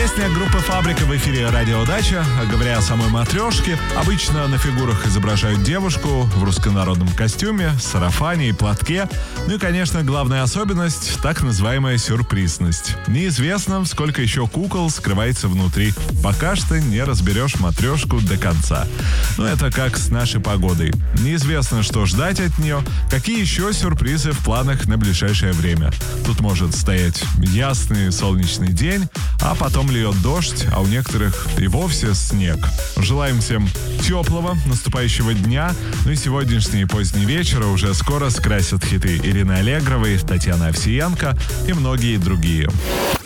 Песня группы «Фабрика» в эфире «Радио Дача». Говоря о самой матрешке, обычно на фигурах изображают девушку в руссконародном костюме, сарафане и платке. Ну и, конечно, главная особенность – так называемая сюрпризность. Неизвестно, сколько еще кукол скрывается внутри. Пока что не разберешь матрешку до конца. Но это как с нашей погодой. Неизвестно, что ждать от нее, какие еще сюрпризы в планах на ближайшее время. Тут может стоять ясный солнечный день, а потом льет дождь, а у некоторых и вовсе снег. Желаем всем теплого наступающего дня. Ну и сегодняшний поздний вечер уже скоро скрасят хиты Ирины Аллегровой, Татьяны Овсиенко и многие другие.